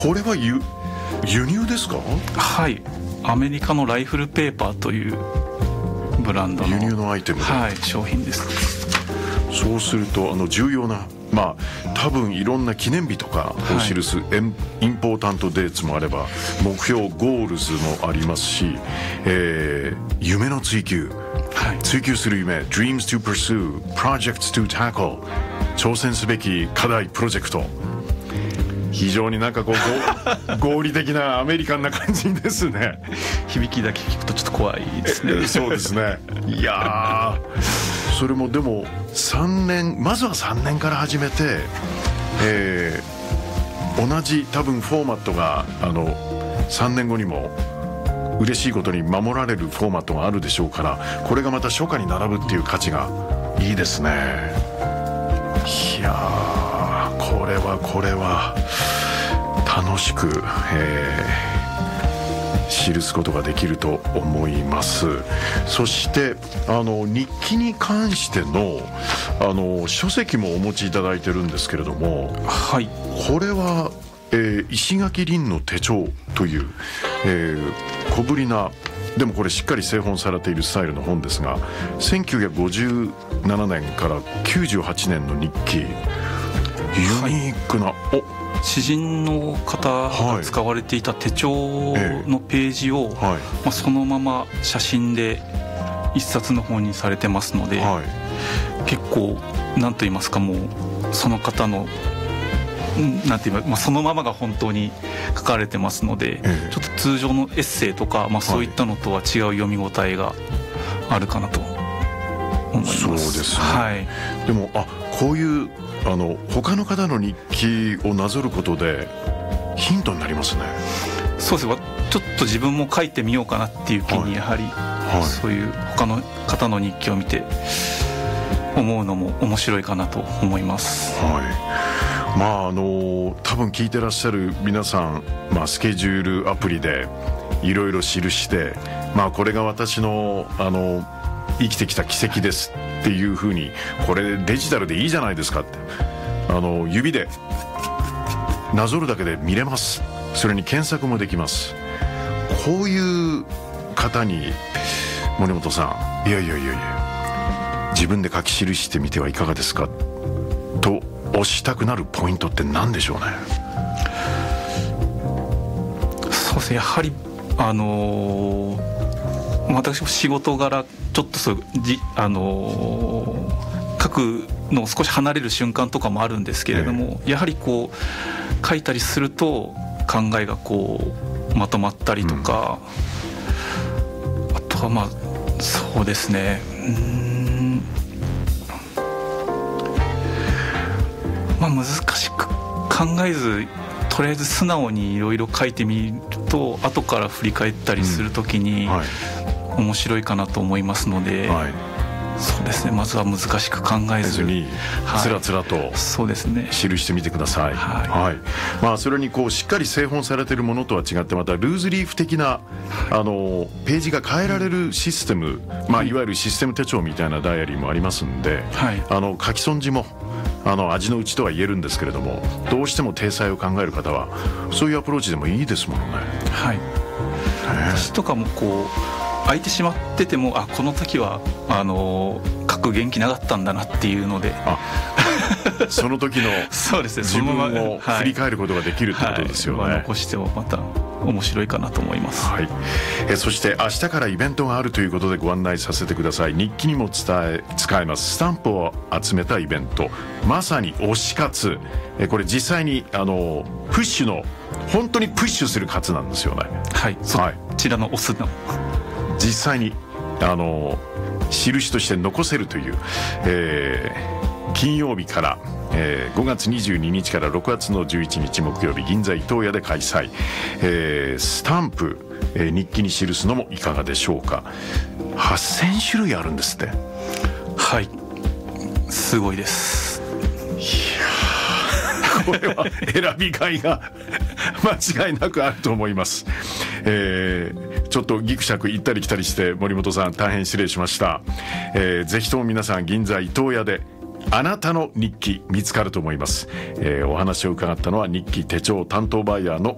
これは輸入ですか？ はい、アメリカのライフルペーパーというブランドの輸入のアイテムで、 はい、商品です。 そうすると重要な、多分いろんな記念日とかを記す、インポータントデーツもあれば、目標ゴールズもありますし、夢の追求、追求する夢、 Dreams to pursue, Projects to tackle、 挑戦すべき課題、プロジェクト、非常になんかこう合理的なアメリカンな感じですね。 響きだけ聞くとちょっと怖いですね。 そうですね。いやそれもでもまずは3年から始めて、同じ多分フォーマットが3年後にも嬉しいことに守られるフォーマットがあるでしょうから、これがまた初夏に並ぶっていう価値がいいですね。いやこれは楽しく、記すことができると思います。そして日記に関しての書籍もお持ちいただいてるんですけれども、 はい、 これは、石垣凛の手帳という、小ぶりなでもこれしっかり製本されているスタイルの本ですが、1957年から98年の日記、ユニークな、 詩人の方が使われていた手帳のページを、そのまま写真で一冊の本にされてますので、結構何と言いますか、もうその方のなんて言います、そのままが本当に書かれてますので、ちょっと通常のエッセイとか、そういったのとは違う読み応えがあるかなと思います。 そうですね、でもこういう他の方の日記をなぞることでヒントになりますね。 そうですね、ちょっと自分も書いてみようかなっていう気に、やはり、そういう他の方の日記を見て思うのも面白いかなと思います。 多分聞いてらっしゃる皆さん、スケジュールアプリでいろいろ記して、これが私の生きてきた奇跡ですっていう風に、これデジタルでいいじゃないですかって、指でなぞるだけで見れます。それに検索もできます。こういう方に森本さん、いや自分で書き記してみてはいかがですかと押したくなるポイントって何でしょうね。 そうですね、やはり私も仕事柄ちょっとそう書くのを少し離れる瞬間とかもあるんですけれども、やはりこう書いたりすると考えがこうまとまったりとか、あとはそうですね、難しく考えず、とりあえず素直にいろいろ書いてみると、後から振り返ったりするときに面白いかなと思いますので、そうですね、まずは難しく考えずにつらつらとそうですね、 記してみてください。それにしっかり製本されているものとは違って、またルーズリーフ的なページが変えられるシステム、いわゆるシステム手帳みたいなダイアリーもありますんで、書き損じも味のうちとは言えるんですけれども、どうしても体裁を考える方はそういうアプローチでもいいですものね。 私とかも空いてしまってても、この時は書く元気なかったんだなっていうので、 その時のそうですね、 自分を振り返ることができるってことですよね。 残してもまた面白いかなと思います。 そして明日からイベントがあるということでご案内させてください。日記にも使えますスタンプを集めたイベント、まさに推し活、これ実際にプッシュの本当にプッシュする活なんですよね。 そちらの推すの実際に印として残せるという、金曜日から、5月22日から6月の11日木曜日、銀座伊東屋で開催、スタンプ、日記に記すのもいかがでしょうか。8000種類あるんですって。 すごいです。 これは選びがいが間違いなくあると思います。ちょっとギクシャク行ったり来たりして森本さん大変失礼しました。ぜひとも皆さん銀座伊東屋であなたの日記見つかると思います。お話を伺ったのは日記手帳担当バイヤーの